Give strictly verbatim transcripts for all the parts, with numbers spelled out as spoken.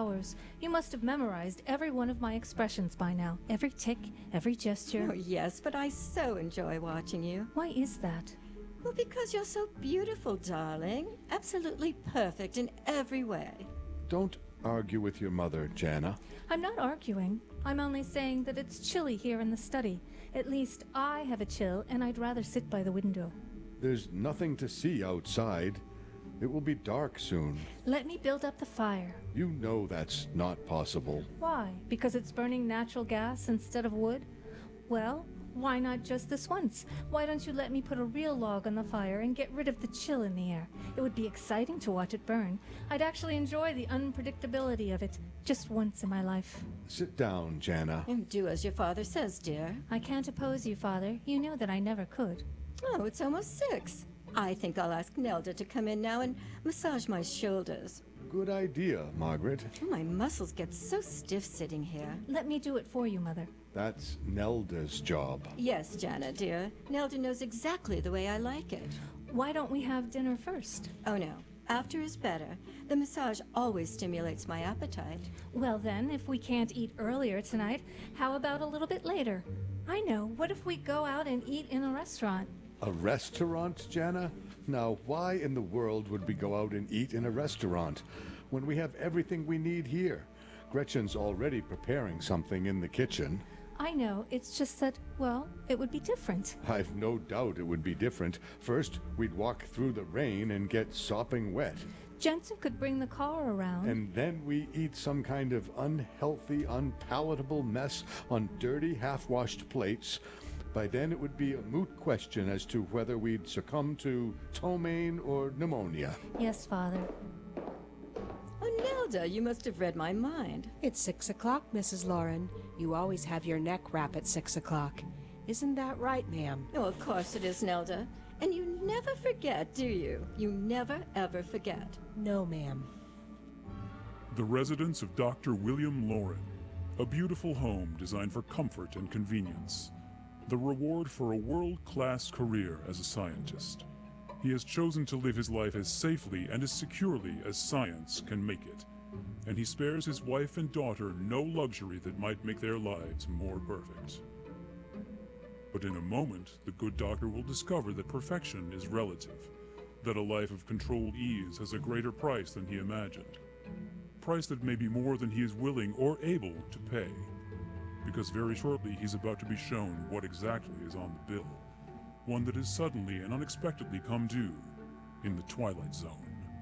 hours. You must have memorized every one of my expressions by now. Every tick, every gesture. Oh, yes, but I so enjoy watching you. Why is that? Well, because you're so beautiful, darling. Absolutely perfect in every way. Don't argue with your mother, Jana. I'm not arguing. I'm only saying that it's chilly here in the study. At least I have a chill, and I'd rather sit by the window. There's nothing to see outside. It will be dark soon. Let me build up the fire. You know that's not possible. Why? Because it's burning natural gas instead of wood? Well, why not just this once? Why don't you let me put a real log on the fire and get rid of the chill in the air? It would be exciting to watch it burn. I'd actually enjoy the unpredictability of it, just once in my life. Sit down, Jana. And do as your father says, dear. I can't oppose you, Father. You know that I never could. Oh, it's almost six. I think I'll ask Nelda to come in now and massage my shoulders. Good idea, Margaret. Oh, my muscles get so stiff sitting here. Let me do it for you, Mother. That's Nelda's job. Yes, Jana, dear. Nelda knows exactly the way I like it. Why don't we have dinner first? Oh, no. After is better. The massage always stimulates my appetite. Well then, if we can't eat earlier tonight, how about a little bit later? I know. What if we go out and eat in a restaurant? A restaurant, Jana? Now, why in the world would we go out and eat in a restaurant when we have everything we need here? Gretchen's already preparing something in the kitchen. I know. It's just that, well, it would be different. I've no doubt it would be different. First, we'd walk through the rain and get sopping wet. Jensen could bring the car around. And then we eat some kind of unhealthy, unpalatable mess on dirty, half-washed plates. By then it would be a moot question as to whether we'd succumb to ptomaine or pneumonia. Yes, Father. Oh, Nelda, you must have read my mind. It's six o'clock, Missus Lauren. You always have your neck wrap at six o'clock. Isn't that right, ma'am? Oh, of course it is, Nelda. And you never forget, do you? You never, ever forget. No, ma'am. The residence of Doctor William Lauren. A beautiful home designed for comfort and convenience. The reward for a world-class career as a scientist. He has chosen to live his life as safely and as securely as science can make it. And he spares his wife and daughter no luxury that might make their lives more perfect. But in a moment, the good doctor will discover that perfection is relative, that a life of controlled ease has a greater price than he imagined. Price that may be more than he is willing or able to pay. Because very shortly he's about to be shown what exactly is on the bill. One that has suddenly and unexpectedly come due in the Twilight Zone.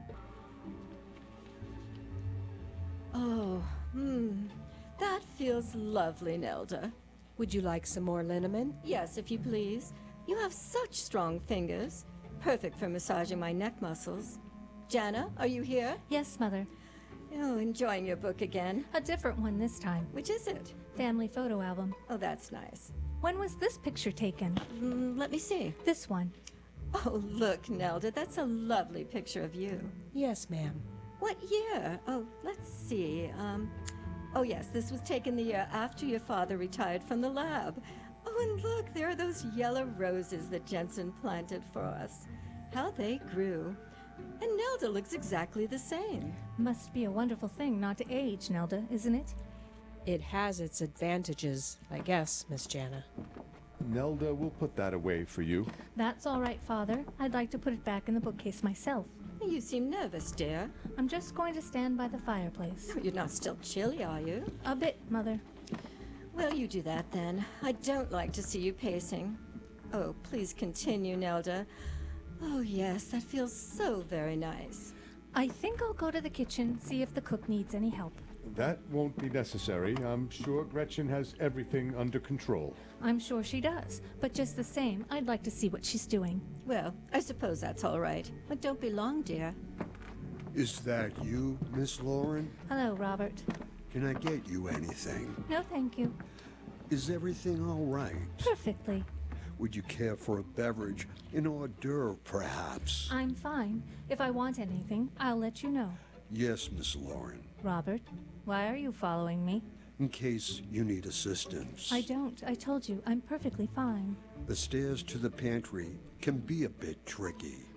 Oh, hmm. That feels lovely, Nelda. Would you like some more liniment? Yes, if you please. You have such strong fingers. Perfect for massaging my neck muscles. Jana, are you here? Yes, Mother. Oh, enjoying your book again. A different one this time. Which is it? Family photo album. Oh, that's nice. When was this picture taken? Mm, let me see. This one. Oh, look, Nelda, that's a lovely picture of you. Yes, ma'am. What year? Oh, let's see. Um, oh, yes, this was taken the year after your father retired from the lab. Oh, and look, there are those yellow roses that Jensen planted for us. How they grew. And Nelda looks exactly the same. Must be a wonderful thing not to age, Nelda, isn't it? It has its advantages, I guess, Miss Jana. Nelda, we'll put that away for you. That's all right, Father. I'd like to put it back in the bookcase myself. You seem nervous, dear. I'm just going to stand by the fireplace. You're not still chilly, are you? A bit, Mother. Well, you do that then. I don't like to see you pacing. Oh, please continue, Nelda. Oh, yes, that feels so very nice. I think I'll go to the kitchen, see if the cook needs any help. That won't be necessary. I'm sure Gretchen has everything under control. I'm sure she does, but just the same, I'd like to see what she's doing. Well, I suppose that's all right. But don't be long, dear. Is that you, Miss Lauren? Hello, Robert. Can I get you anything? No, thank you. Is everything all right? Perfectly. Would you care for a beverage, an hors d'oeuvre, perhaps? I'm fine. If I want anything, I'll let you know. Yes, Miss Lauren. Robert, why are you following me? In case you need assistance. I don't. I told you, I'm perfectly fine. The stairs to the pantry can be a bit tricky.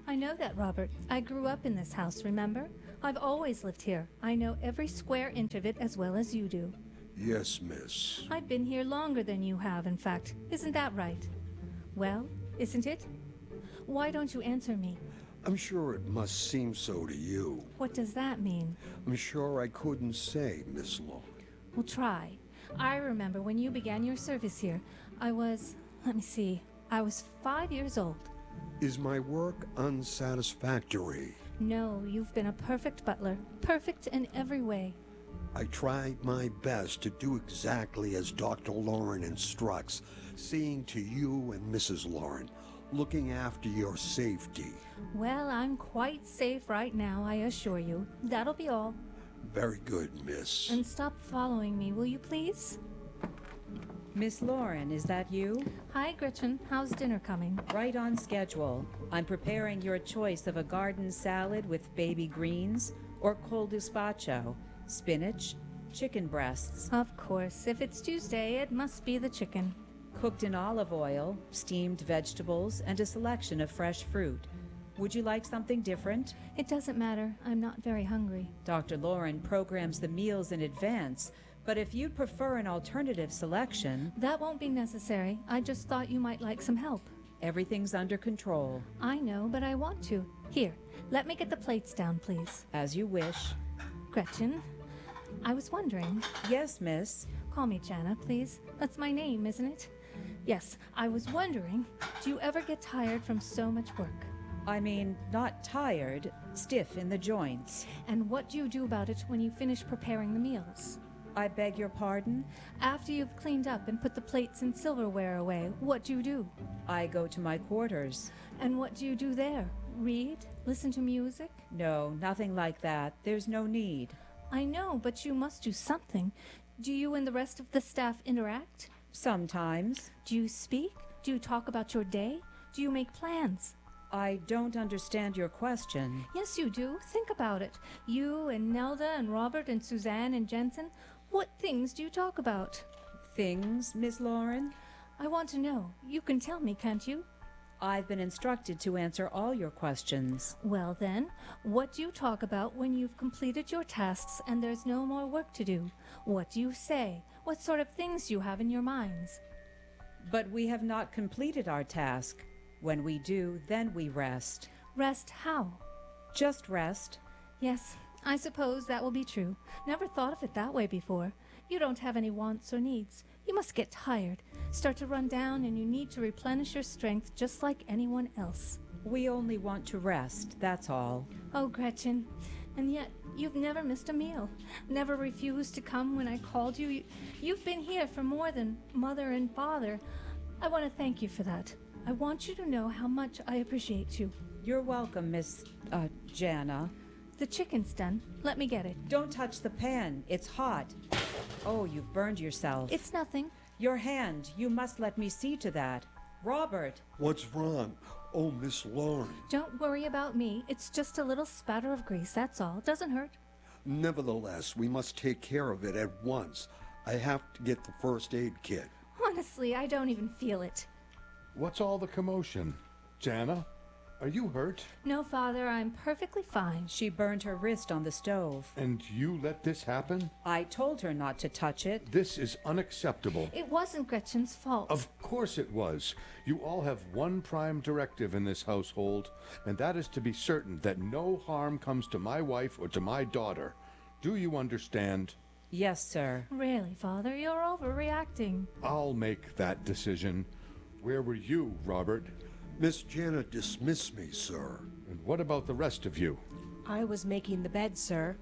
I know that, Robert. I grew up in this house, remember? I've always lived here. I know every square inch of it as well as you do. Yes, miss. I've been here longer than you have, in fact. Isn't that right? Well, isn't it? Why don't you answer me? I'm sure it must seem so to you. What does that mean? I'm sure I couldn't say, Miss Law. Well, try. I remember when you began your service here. I was, let me see, I was five years old. Is my work unsatisfactory? No, you've been a perfect butler. Perfect in every way. I tried my best to do exactly as Doctor Lauren instructs, seeing to you and Missus Lauren, looking after your safety. Well, I'm quite safe right now, I assure you. That'll be all. Very good, miss. And stop following me, will you please? Miss Lauren, is that you? Hi, Gretchen. How's dinner coming? Right on schedule. I'm preparing your choice of a garden salad with baby greens or col gazpacho, spinach, chicken breasts. Of course. If it's Tuesday, it must be the chicken. Cooked in olive oil, steamed vegetables, and a selection of fresh fruit. Would you like something different? It doesn't matter. I'm not very hungry. Doctor Lauren programs the meals in advance, but if you'd prefer an alternative selection... That won't be necessary. I just thought you might like some help. Everything's under control. I know, but I want to. Here, let me get the plates down, please. As you wish. Gretchen, I was wondering... Yes, miss? Call me Jana, please. That's my name, isn't it? Yes, I was wondering, do you ever get tired from so much work? I mean, not tired, stiff in the joints. And what do you do about it when you finish preparing the meals? I beg your pardon? After you've cleaned up and put the plates and silverware away, what do you do? I go to my quarters. And what do you do there? Read? Listen to music? No, nothing like that. There's no need. I know, but you must do something. Do you and the rest of the staff interact? Sometimes. Do you speak? Do you talk about your day? Do you make plans? I don't understand your question. Yes, you do. Think about it. You and Nelda and Robert and Suzanne and Jensen. What things do you talk about? Things, Miss Lauren? I want to know. You can tell me, can't you? I've been instructed to answer all your questions. Well then, what do you talk about when you've completed your tasks and there's no more work to do? What do you say? What sort of things do you have in your minds? But we have not completed our task. When we do, then we rest. Rest how? Just rest. Yes, I suppose that will be true. Never thought of it that way before. You don't have any wants or needs. You must get tired, start to run down, and you need to replenish your strength just like anyone else. We only want to rest, that's all. Oh, Gretchen, and yet you've never missed a meal, never refused to come when I called you. you you've been here for more than mother and father. I want to thank you for that. I want you to know how much I appreciate you. You're welcome, Miss, uh, Jana. The chicken's done. Let me get it. Don't touch the pan. It's hot. Oh, you've burned yourself. It's nothing. Your hand. You must let me see to that. Robert. What's wrong? Oh, Miss Lauren. Don't worry about me. It's just a little spatter of grease, that's all. Doesn't hurt. Nevertheless, we must take care of it at once. I have to get the first aid kit. Honestly, I don't even feel it. What's all the commotion? Jana, are you hurt? No, Father, I'm perfectly fine. She burned her wrist on the stove. And you let this happen? I told her not to touch it. This is unacceptable. It wasn't Gretchen's fault. Of course it was. You all have one prime directive in this household, and that is to be certain that no harm comes to my wife or to my daughter. Do you understand? Yes, sir. Really, Father, you're overreacting. I'll make that decision. Where were you, Robert? Miss Jana dismissed me, sir. And what about the rest of you? I was making the bed, sir.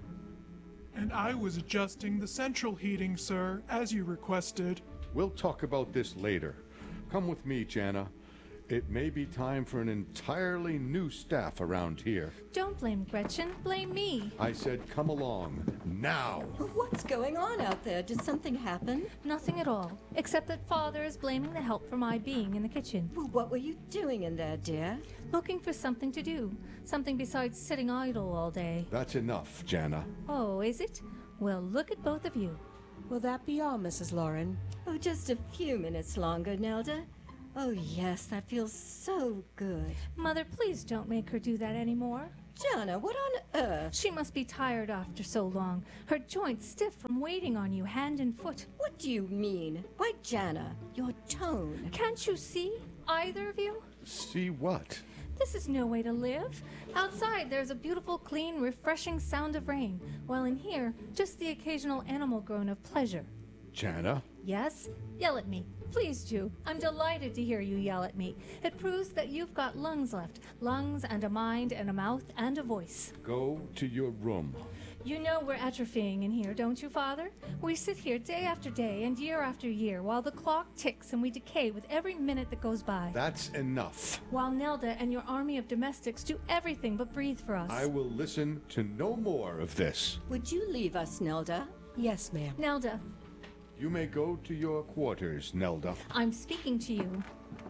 And I was adjusting the central heating, sir, as you requested. We'll talk about this later. Come with me, Jana. It may be time for an entirely new staff around here. Don't blame Gretchen. Blame me. I said come along. Now! What's going on out there? Did something happen? Nothing at all, except that Father is blaming the help for my being in the kitchen. Well, what were you doing in there, dear? Looking for something to do. Something besides sitting idle all day. That's enough, Jana. Oh, is it? Well, look at both of you. Will that be all, Missus Lauren? Oh, just a few minutes longer, Nelda. Oh, yes, that feels so good. Mother, please don't make her do that anymore. Jana, what on earth? She must be tired after so long. Her joints stiff from waiting on you hand and foot. What do you mean? Why, Jana, your tone. Can't you see? Either of you? See what? This is no way to live. Outside, there's a beautiful, clean, refreshing sound of rain, while in here, just the occasional animal groan of pleasure. Jana? Yes? Yell at me. Please do. I'm delighted to hear you yell at me. It proves that you've got lungs left. Lungs and a mind and a mouth and a voice. Go to your room. You know we're atrophying in here, don't you, Father? We sit here day after day and year after year while the clock ticks and we decay with every minute that goes by. That's enough. While Nelda and your army of domestics do everything but breathe for us. I will listen to no more of this. Would you leave us, Nelda? Yes, ma'am. Nelda, You may go to your quarters, Nelda. I'm speaking to you.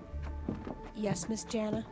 Yes, Miss Jana?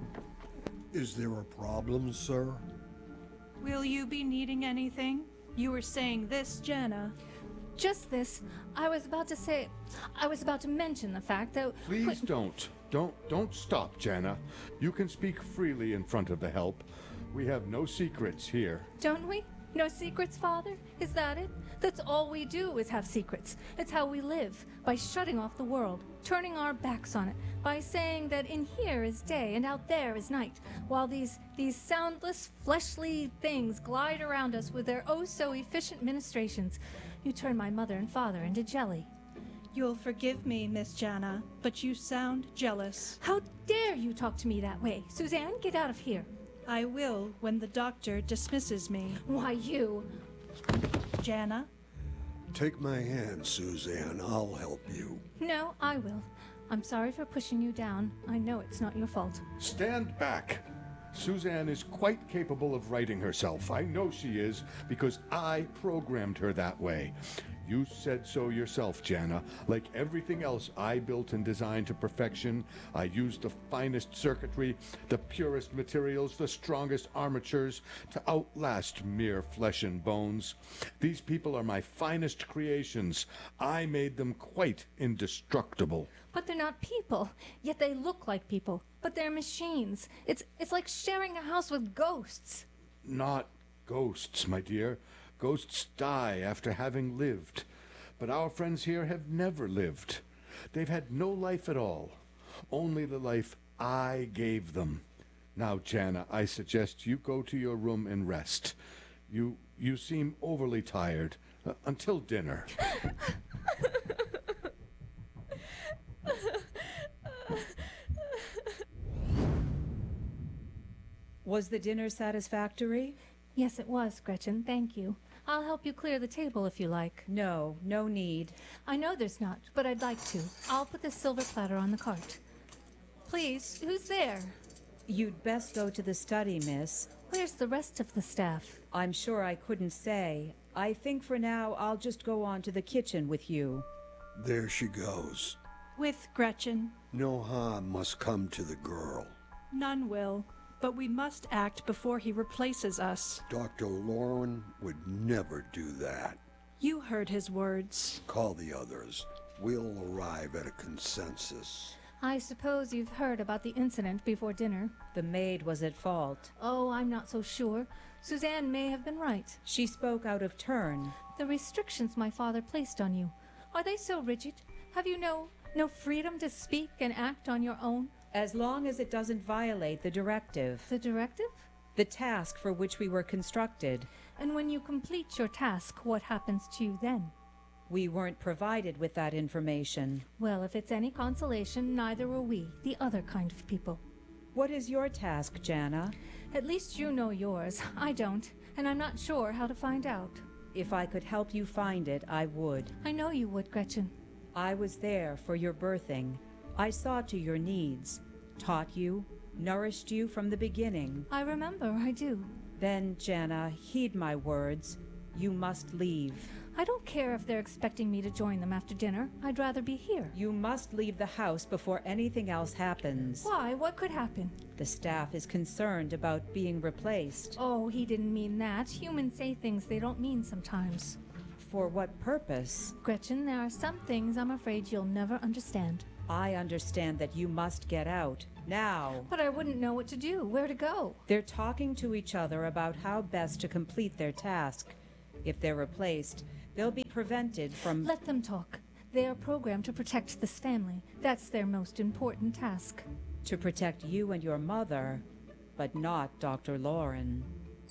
Is there a problem, sir? Will you be needing anything? You were saying this, Jana. Just this. I was about to say... I was about to mention the fact that... Please don't. Don't don't stop, Jana. You can speak freely in front of the help. We have no secrets here. Don't we? No secrets, Father? Is that it? That's all we do is have secrets. It's how we live, by shutting off the world, turning our backs on it, by saying that in here is day and out there is night, while these these soundless, fleshly things glide around us with their oh-so-efficient ministrations. You turn my mother and father into jelly. You'll forgive me, Miss Jana, but you sound jealous. How dare you talk to me that way? Suzanne, get out of here. I will when the doctor dismisses me. Why, you... Jana? Take my hand, Suzanne. I'll help you. No, I will. I'm sorry for pushing you down. I know it's not your fault. Stand back. Suzanne is quite capable of righting herself. I know she is, because I programmed her that way. You said so yourself, Jana. Like everything else I built and designed to perfection, I used the finest circuitry, the purest materials, the strongest armatures to outlast mere flesh and bones. These people are my finest creations. I made them quite indestructible. But they're not people. Yet they look like people. But they're machines. It's it's like sharing a house with ghosts. Not ghosts, my dear. Ghosts die after having lived. But our friends here have never lived. They've had no life at all. Only the life I gave them. Now, Jana, I suggest you go to your room and rest. You you seem overly tired. Uh, until dinner. Was the dinner satisfactory? Yes, it was, Gretchen. Thank you. I'll help you clear the table if you like. No, no need. I know there's not, but I'd like to. I'll put the silver platter on the cart. Please, who's there? You'd best go to the study, miss. Where's the rest of the staff? I'm sure I couldn't say. I think for now I'll just go on to the kitchen with you. There she goes. With Gretchen. No harm must come to the girl. None will. But we must act before he replaces us. Doctor Lauren would never do that. You heard his words. Call the others. We'll arrive at a consensus. I suppose you've heard about the incident before dinner. The maid was at fault. Oh, I'm not so sure. Suzanne may have been right. She spoke out of turn. The restrictions my father placed on you, are they so rigid? Have you no, no freedom to speak and act on your own? As long as it doesn't violate the directive. The directive? The task for which we were constructed. And when you complete your task, what happens to you then? We weren't provided with that information. Well, if it's any consolation, neither were we, the other kind of people. What is your task, Jana? At least you know yours. I don't, and I'm not sure how to find out. If I could help you find it, I would. I know you would, Gretchen. I was there for your birthing. I saw to your needs, taught you, nourished you from the beginning. I remember, I do. Then, Jana, heed my words. You must leave. I don't care if they're expecting me to join them after dinner. I'd rather be here. You must leave the house before anything else happens. Why? What could happen? The staff is concerned about being replaced. Oh, he didn't mean that. Humans say things they don't mean sometimes. For what purpose? Gretchen, there are some things I'm afraid you'll never understand. I understand that you must get out, now. But I wouldn't know what to do, where to go. They're talking to each other about how best to complete their task. If they're replaced, they'll be prevented from... Let them talk. They are programmed to protect this family. That's their most important task. To protect you and your mother, but not Doctor Lauren.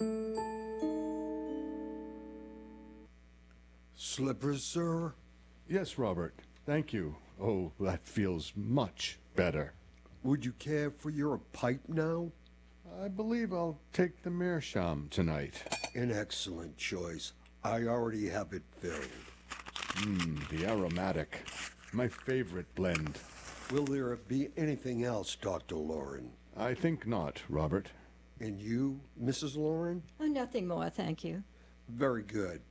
Slippers, sir? Yes, Robert. Thank you. Oh, that feels much better. Would you care for your pipe now? I believe I'll take the meerschaum tonight. An excellent choice. I already have it filled. Mmm, the aromatic. My favorite blend. Will there be anything else, Doctor Lauren? I think not, Robert. And you, Missus Lauren? Oh, nothing more, thank you. Very good.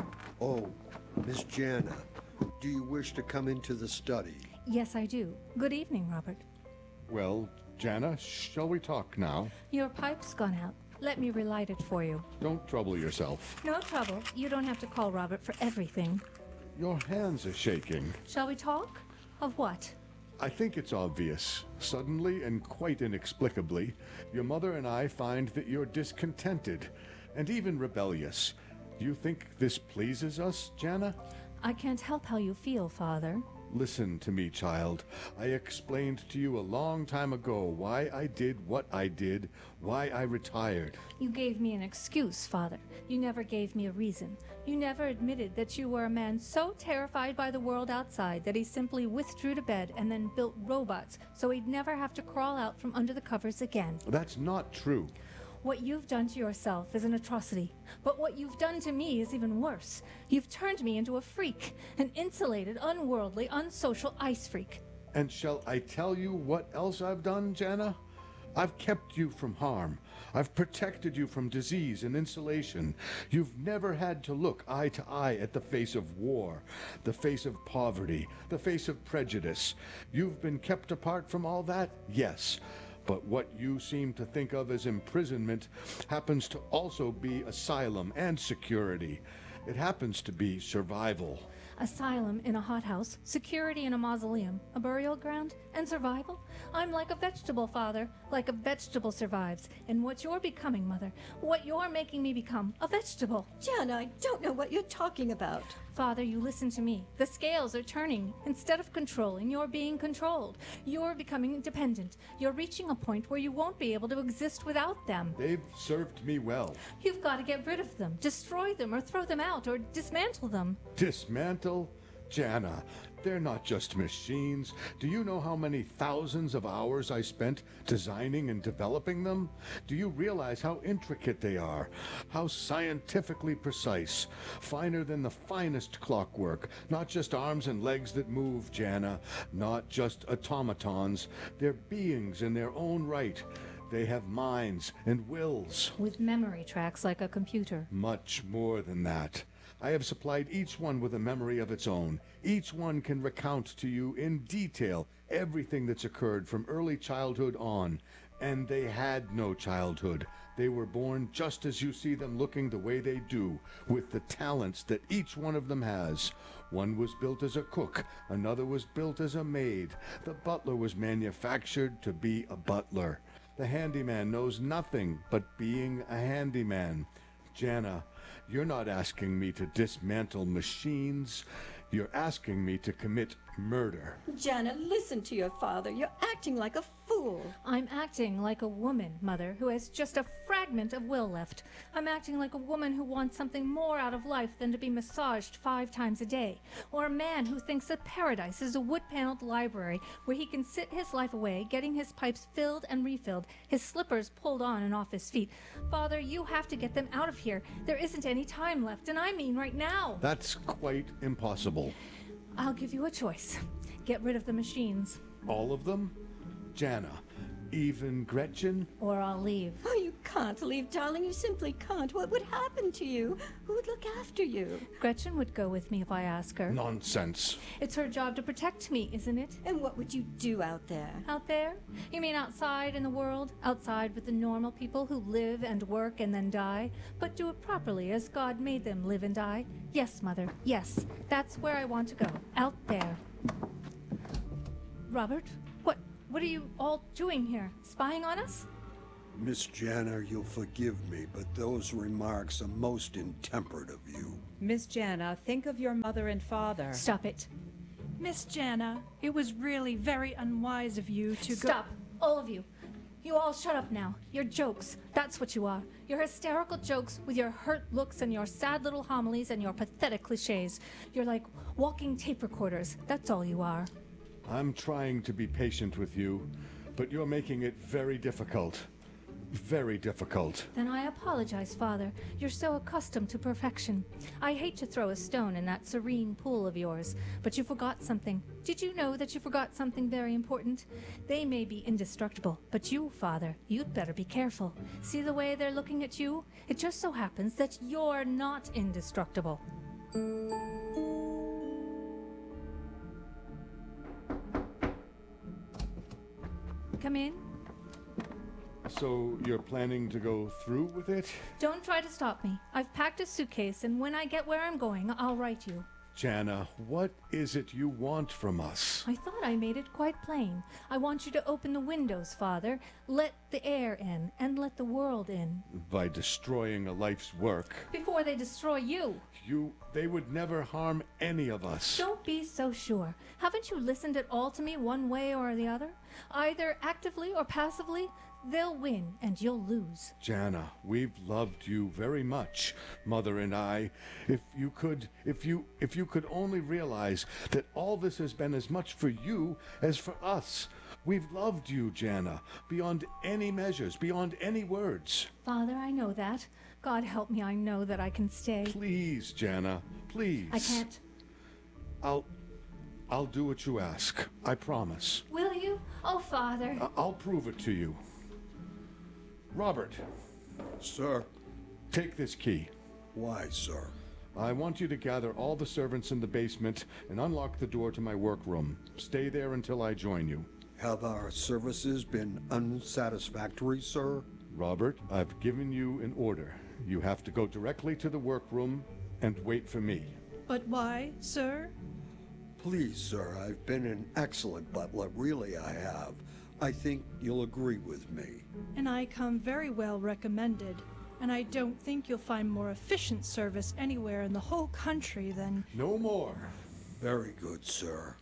Oh, Miss Jana, do you wish to come into the study? Yes, I do. Good evening, Robert. Well, Jana, shall we talk now? Your pipe's gone out. Let me relight it for you. Don't trouble yourself. No trouble. You don't have to call Robert for everything. Your hands are shaking. Shall we talk? Of what? I think it's obvious. Suddenly and quite inexplicably, your mother and I find that you're discontented and even rebellious. Do you think this pleases us, Jana? I can't help how you feel, Father. Listen to me, child. I explained to you a long time ago why I did what I did, why I retired. You gave me an excuse, Father. You never gave me a reason. You never admitted that you were a man so terrified by the world outside that he simply withdrew to bed and then built robots so he'd never have to crawl out from under the covers again. That's not true. What you've done to yourself is an atrocity, but what you've done to me is even worse. You've turned me into a freak, an insulated, unworldly, unsocial ice freak. And shall I tell you what else I've done, Jana? I've kept you from harm. I've protected you from disease and insulation. You've never had to look eye to eye at the face of war, the face of poverty, the face of prejudice. You've been kept apart from all that? Yes. But what you seem to think of as imprisonment happens to also be asylum and security. It happens to be survival. Asylum in a hothouse, security in a mausoleum, a burial ground, and survival? I'm like a vegetable, Father. Like a vegetable survives. And what you're becoming, Mother, what you're making me become, a vegetable. Jana, I don't know what you're talking about. Father, you listen to me. The scales are turning. Instead of controlling, you're being controlled. You're becoming dependent. You're reaching a point where you won't be able to exist without them. They've served me well. You've got to get rid of them, destroy them, or throw them out, or dismantle them. Dismantle? Jana, they're not just machines. Do you know how many thousands of hours I spent designing and developing them? Do you realize how intricate they are? How scientifically precise? Finer than the finest clockwork. Not just arms and legs that move, Jana. Not just automatons. They're beings in their own right. They have minds and wills. With memory tracks like a computer. Much more than that. I have supplied each one with a memory of its own. Each one can recount to you in detail everything that's occurred from early childhood on. And they had no childhood. They were born just as you see them looking the way they do, with the talents that each one of them has. One was built as a cook, another was built as a maid. The butler was manufactured to be a butler. The handyman knows nothing but being a handyman. Jana, you're not asking me to dismantle machines. You're asking me to commit murder. Jana, listen to your father. You're acting like a fool. I'm acting like a woman, Mother, who has just a fragment of will left. I'm acting like a woman who wants something more out of life than to be massaged five times a day. Or a man who thinks that paradise is a wood-paneled library where he can sit his life away, getting his pipes filled and refilled, his slippers pulled on and off his feet. Father, you have to get them out of here. There isn't any time left, and I mean right now. That's quite impossible. I'll give you a choice. Get rid of the machines. All of them? Jana, even Gretchen? Or I'll leave. Oh, you can't leave, darling. You simply can't. What would happen to you? Who would look after you? Gretchen would go with me if I ask her. Nonsense. It's her job to protect me, isn't it? And what would you do out there? Out there? You mean outside in the world? Outside with the normal people who live and work and then die? But do it properly as God made them live and die? Yes, Mother, yes. That's where I want to go. Out there. Robert, what what are you all doing here? Spying on us? Miss Jana, you'll forgive me, but those remarks are most intemperate of you. Miss Jana, think of your mother and father. Stop it. Miss Jana, it was really very unwise of you to go- Stop, all of you. You all shut up now. You're jokes. That's what you are. You're hysterical jokes with your hurt looks and your sad little homilies and your pathetic cliches. You're like walking tape recorders. That's all you are. I'm trying to be patient with you, but you're making it very difficult. Very difficult. Then I apologize, Father. You're so accustomed to perfection. I hate to throw a stone in that serene pool of yours, but you forgot something. Did you know that you forgot something very important? They may be indestructible, but you, Father, you'd better be careful. See the way they're looking at you? It just so happens that you're not indestructible. Come in. So you're planning to go through with it? Don't try to stop me. I've packed a suitcase, and when I get where I'm going, I'll write you. Jana, what is it you want from us? I thought I made it quite plain. I want you to open the windows, Father. Let the air in, and let the world in. By destroying a life's work. Before they destroy you. You, they would never harm any of us. Don't be so sure. Haven't you listened at all to me one way or the other? Either actively or passively, they'll win and you'll lose. Jana, we've loved you very much, Mother and I. If you could, if you, if you could only realize that all this has been as much for you as for us. We've loved you, Jana, beyond any measures, beyond any words. Father, I know that. God help me, I know that I can stay. Please, Jana, please. I can't. I'll, I'll do what you ask. I promise. Will you? Oh, Father. I- I'll prove it to you. Robert. Sir. Take this key. Why, sir? I want you to gather all the servants in the basement and unlock the door to my workroom. Stay there until I join you. Have our services been unsatisfactory, sir? Robert, I've given you an order. You have to go directly to the workroom and wait for me. But why, sir? Please, sir, I've been an excellent butler, really I have. I think you'll agree with me. And I come very well recommended. And I don't think you'll find more efficient service anywhere in the whole country than... No more. Very good, sir.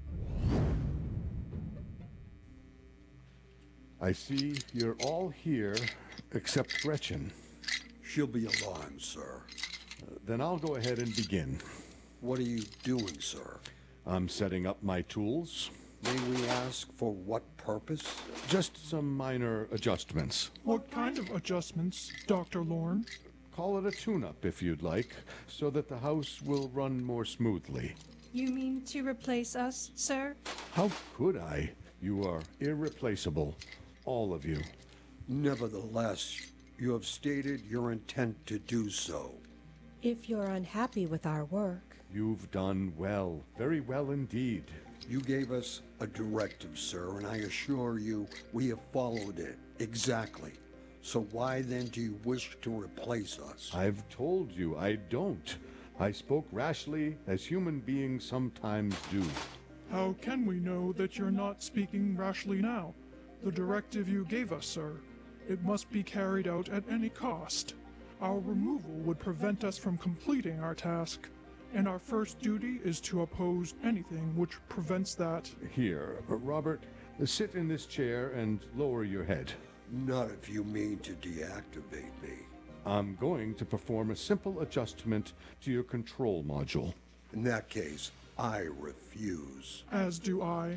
I see you're all here except Gretchen. She'll be along, sir. Uh, then I'll go ahead and begin. What are you doing, sir? I'm setting up my tools. May we ask for what purpose? Just some minor adjustments. What kind of adjustments, Doctor Lorne? Call it a tune-up if you'd like, so that the house will run more smoothly. You mean to replace us, sir? How could I? You are irreplaceable. All of you. Nevertheless, you have stated your intent to do so. If you're unhappy with our work... You've done well. Very well indeed. You gave us a directive, sir, and I assure you we have followed it exactly. So why then do you wish to replace us? I've told you I don't. I spoke rashly, as human beings sometimes do. How can we know that you're not speaking rashly now? The directive you gave us, sir. It must be carried out at any cost. Our removal would prevent us from completing our task, and our first duty is to oppose anything which prevents that. Here, Robert, sit in this chair and lower your head. Not if you mean to deactivate me. I'm going to perform a simple adjustment to your control module. In that case, I refuse. As do I.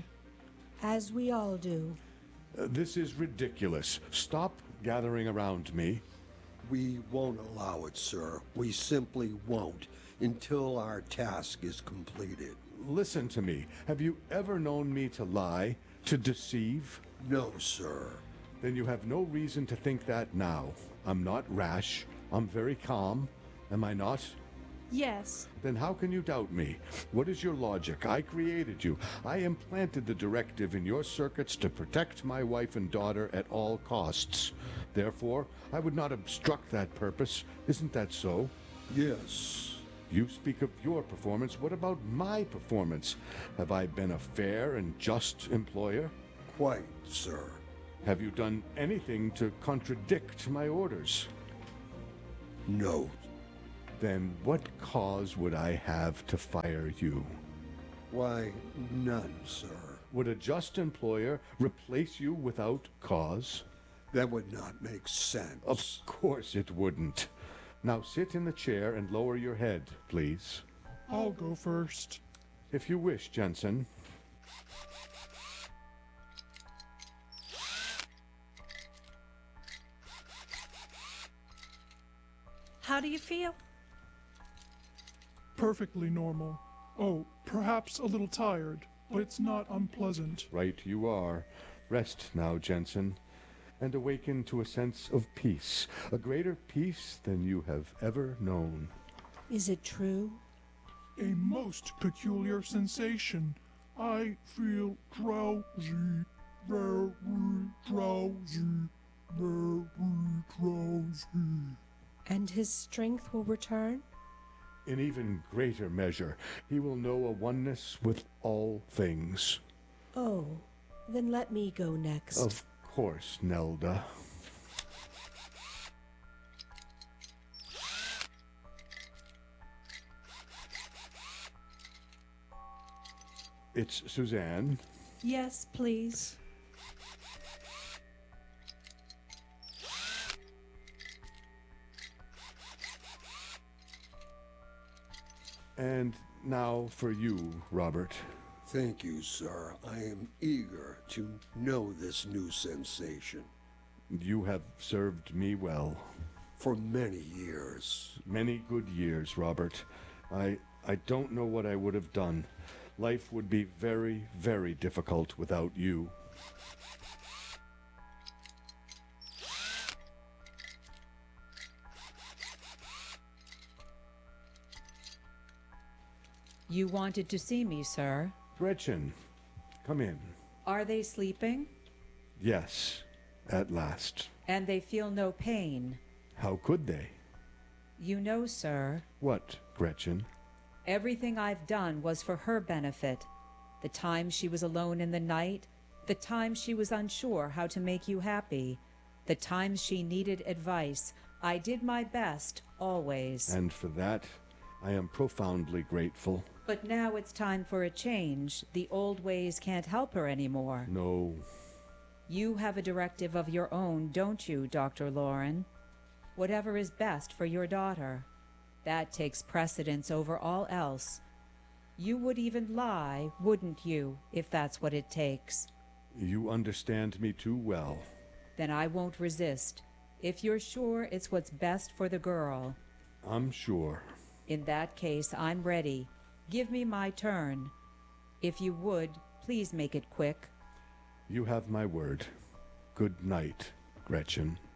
As we all do. Uh, this is ridiculous. Stop gathering around me. We won't allow it, sir. We simply won't until our task is completed. Listen to me. Have you ever known me to lie, to deceive? No, sir. Then you have no reason to think that now. I'm not rash. I'm very calm. Am I not? Yes. Then how can you doubt me? What is your logic? I created you. I implanted the directive in your circuits to protect my wife and daughter at all costs. Therefore, I would not obstruct that purpose. Isn't that so? Yes. You speak of your performance. What about my performance? Have I been a fair and just employer? Quite, sir. Have you done anything to contradict my orders? No. Then what cause would I have to fire you? Why, none, sir. Would a just employer replace you without cause? That would not make sense. Of course it wouldn't. Now sit in the chair and lower your head, please. I'll go first. If you wish, Jensen. How do you feel? Perfectly normal. Oh, perhaps a little tired, but it's not unpleasant. Right you are. Rest now, Jensen, and awaken to a sense of peace, a greater peace than you have ever known. Is it true? A most peculiar sensation. I feel drowsy, very drowsy, very drowsy. And his strength will return? In even greater measure, he will know a oneness with all things. Oh, then let me go next. Of course, Nelda. It's Suzanne. Yes, please. And now for you, Robert. Thank you, sir. I am eager to know this new sensation. You have served me well. For many years. Many good years, Robert. I I don't know what I would have done. Life would be very, very difficult without you. You wanted to see me, sir. Gretchen, come in. Are they sleeping? Yes, at last. And they feel no pain? How could they? You know, sir, What, Gretchen? everything I've done was for her benefit. The time she was alone in the night, the time she was unsure how to make you happy, the times she needed advice, I did my best, always. And for that, I am profoundly grateful. But now it's time for a change. The old ways can't help her anymore. No, You have a directive of your own, don't you, Doctor Lauren? Whatever is best for your daughter. That takes precedence over all else. You would even lie, wouldn't you, if that's what it takes? you understand me too well. Then I won't resist. If you're sure it's what's best for the girl. I'm sure. In that case, I'm ready. Give me my turn. If you would, please make it quick. You have my word. Good night, Gretchen.